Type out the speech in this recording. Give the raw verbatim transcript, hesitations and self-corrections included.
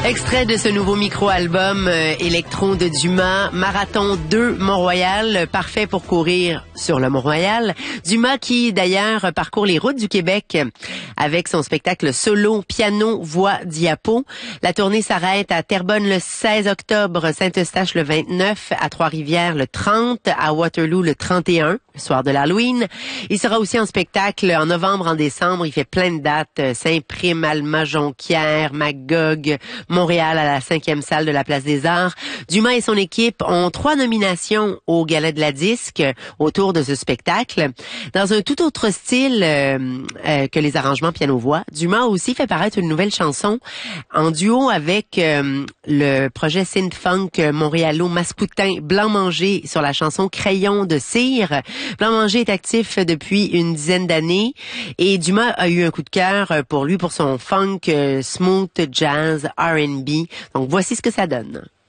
Extrait de ce nouveau micro-album euh, électro de Dumas, Marathon deux Mont-Royal, parfait pour courir sur le Mont-Royal. Dumas qui d'ailleurs parcourt les routes du Québec avec son spectacle solo, piano, voix, diapo. La tournée s'arrête à Terrebonne le seize octobre, Saint-Eustache le vingt-neuf, à Trois-Rivières le trente, à Waterloo le trente et un, le soir de l'Halloween. Il sera aussi en spectacle en novembre, en décembre. Il fait plein de dates, Saint-Prime, Alma, Jonquière, Magog, Montréal à la cinquième salle de la Place des Arts. Dumas et son équipe ont trois nominations au Gala de la Disque autour de ce spectacle. Dans un tout autre style euh, euh, que les arrangements piano-voix, Dumas a aussi fait paraître une nouvelle chanson en duo avec euh, le projet synth-funk montréalo-mascoutin Blanc Manger sur la chanson Crayon de cire. Blanc Manger est actif depuis une dizaine d'années et Dumas a eu un coup de cœur pour lui pour son funk, euh, smooth, jazz, R and B. Donc voici ce que ça donne.